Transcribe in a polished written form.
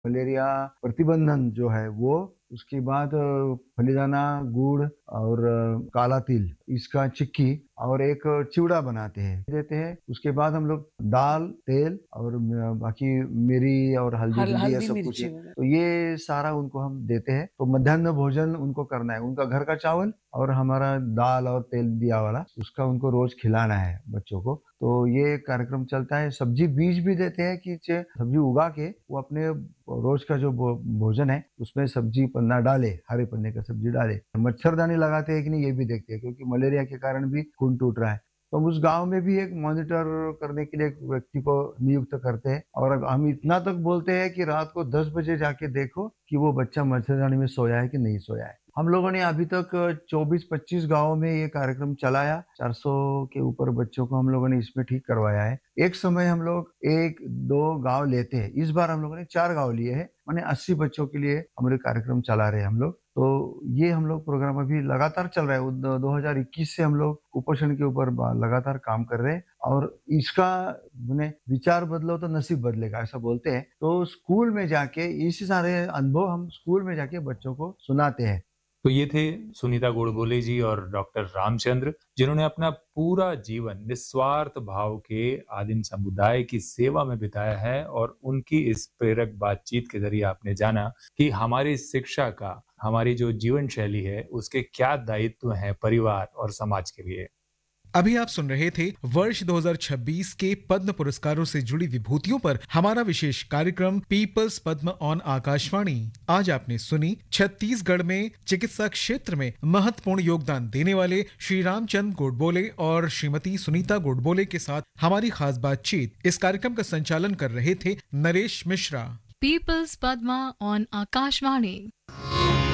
Malaria प्रतिबंधन जो है वो, उसके बाद फलीदाना, गुड़ और काला तिल, इसका चिक्की और एक चिवड़ा बनाते हैं, देते हैं। उसके बाद हम लोग दाल, तेल और बाकी मिरी और हल्दी गिल्दी ये हल्दी सब कुछ है, मिर्ची वगैरह। तो ये सारा उनको हम देते हैं। तो मध्याह्न भोजन उनको करना है, उनका घर का चावल और हमारा दाल और तेल दिया वाला, उसका उनको रोज खिलाना है बच्चों को। तो ये कार्यक्रम चलता है। सब्जी बीज भी देते हैं कि सब्जी उगा के वो अपने रोज का जो भोजन है उसमें सब्जी पन्ना डाले, हरे पन्ने का सब्जी डाले। मच्छरदानी लगाते हैं कि नहीं ये भी देखते हैं, क्योंकि मलेरिया के कारण भी खून टूट रहा है। तो उस गांव में भी एक मॉनिटर करने के लिए एक व्यक्ति को नियुक्त करते हैं, और हम इतना तक बोलते हैं कि रात को 10 बजे जाके देखो कि वो बच्चा मच्छरदानी में सोया है कि नहीं सोया है। हम लोगों ने अभी तक 24-25 गांवों में ये कार्यक्रम चलाया, 400 के ऊपर बच्चों को हम लोगों ने इसमें ठीक करवाया है। एक समय हम लोग 1-2 गांव लेते हैं, इस बार हम लोगों ने 4 गांव लिए हैं, माने 80 बच्चों के लिए हमारे कार्यक्रम चला रहे हैं हम लोग। तो ये हम लोग प्रोग्राम अभी लगातार चल रहा है। 2021 से हम लोग कुपोषण के ऊपर लगातार काम कर रहे हैं, और इसका मैंने विचार बदलो तो नसीब बदलेगा ऐसा बोलते हैं। तो स्कूल में जाके इसी सारे अनुभव हम स्कूल में जाके बच्चों को सुनाते हैं। तो ये थे सुनीता गोडबोले जी और डॉक्टर रामचंद्र, जिन्होंने अपना पूरा जीवन निस्वार्थ भाव के आदिम समुदाय की सेवा में बिताया है। और उनकी इस प्रेरक बातचीत के जरिए आपने जाना कि हमारी शिक्षा का, हमारी जो जीवन शैली है, उसके क्या दायित्व हैं परिवार और समाज के लिए। अभी आप सुन रहे थे वर्ष 2026 के पद्म पुरस्कारों से जुड़ी विभूतियों पर हमारा विशेष कार्यक्रम पीपल्स पद्म ऑन आकाशवाणी। आज आपने सुनी छत्तीसगढ़ में चिकित्सा क्षेत्र में महत्वपूर्ण योगदान देने वाले श्री रामचंद्र गोडबोले और श्रीमती सुनीता गोडबोले के साथ हमारी खास बातचीत। इस कार्यक्रम का संचालन कर रहे थे नरेश मिश्रा। Peoples Padma on Akashvani.